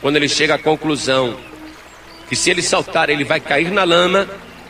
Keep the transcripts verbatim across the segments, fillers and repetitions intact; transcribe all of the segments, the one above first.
quando ele chega à conclusão que se ele saltar ele vai cair na lama,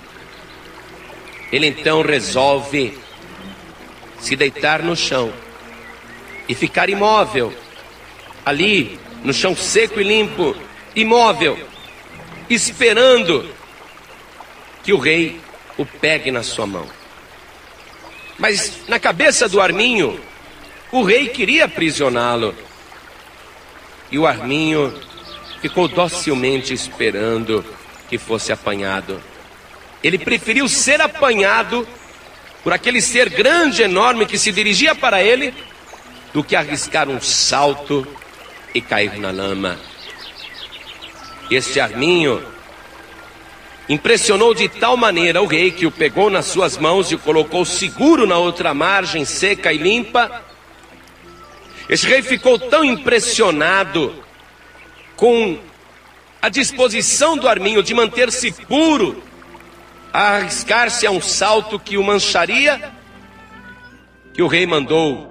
ele então resolve se deitar no chão e ficar imóvel, ali no chão seco e limpo, imóvel, esperando que o rei o pegue na sua mão. Mas na cabeça do arminho, o rei queria aprisioná-lo. E o arminho ficou docilmente esperando que fosse apanhado. Ele preferiu ser apanhado por aquele ser grande, enorme, que se dirigia para ele, do que arriscar um salto e cair na lama. Este arminho impressionou de tal maneira o rei que o pegou nas suas mãos e o colocou seguro na outra margem, seca e limpa. Este rei ficou tão impressionado com a disposição do arminho de manter-se puro, a arriscar-se a um salto que o mancharia, que o rei mandou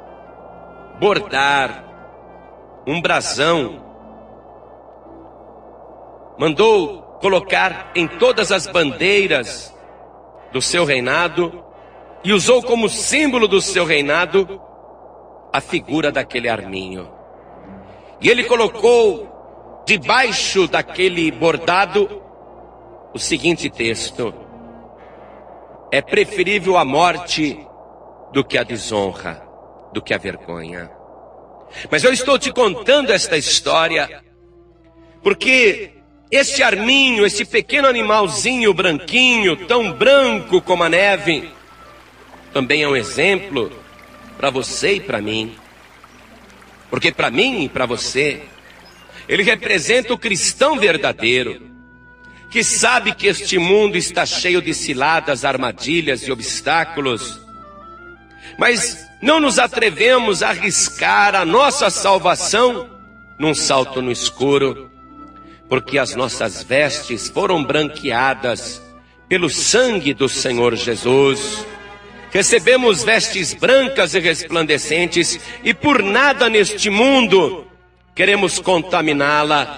bordar um brasão, mandou colocar em todas as bandeiras do seu reinado e usou como símbolo do seu reinado a figura daquele arminho. E ele colocou debaixo daquele bordado o seguinte texto: é preferível a morte do que a desonra, do que a vergonha. Mas eu estou te contando esta história porque esse arminho, esse pequeno animalzinho branquinho, tão branco como a neve, também é um exemplo para você e para mim. Porque para mim e para você, ele representa o cristão verdadeiro, que sabe que este mundo está cheio de ciladas, armadilhas e obstáculos, mas não nos atrevemos a arriscar a nossa salvação num salto no escuro, porque as nossas vestes foram branqueadas pelo sangue do Senhor Jesus. Recebemos vestes brancas e resplandecentes, e por nada neste mundo queremos contaminá-la.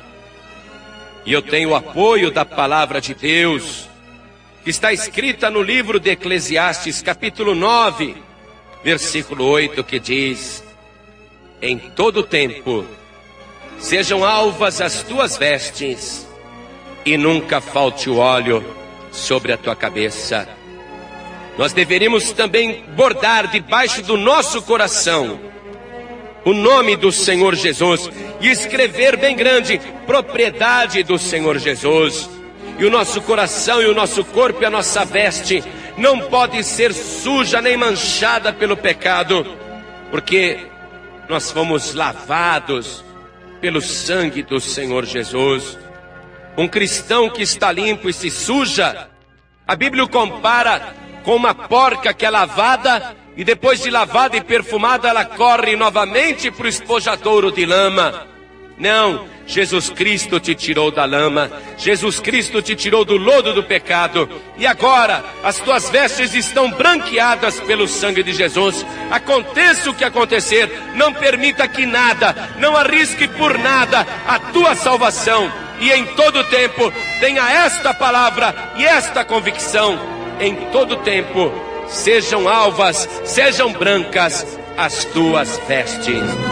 E eu tenho o apoio da palavra de Deus, que está escrita no livro de Eclesiastes, capítulo nove, versículo oito, que diz: em todo tempo sejam alvas as tuas vestes, e nunca falte o óleo sobre a tua cabeça. Nós deveríamos também bordar debaixo do nosso coração o nome do Senhor Jesus e escrever bem grande: propriedade do Senhor Jesus. E o nosso coração e o nosso corpo e a nossa veste não pode ser suja nem manchada pelo pecado, porque nós fomos lavados pelo sangue do Senhor Jesus. Um cristão que está limpo e se suja, a Bíblia o compara com uma porca que é lavada, e depois de lavada e perfumada ela corre novamente para o espojadouro de lama. Não, Jesus Cristo te tirou da lama, Jesus Cristo te tirou do lodo do pecado, e agora as tuas vestes estão branqueadas pelo sangue de Jesus. Aconteça o que acontecer, não permita que nada, não arrisque por nada a tua salvação, e em todo tempo tenha esta palavra e esta convicção: em todo tempo sejam alvas, sejam brancas as tuas vestes.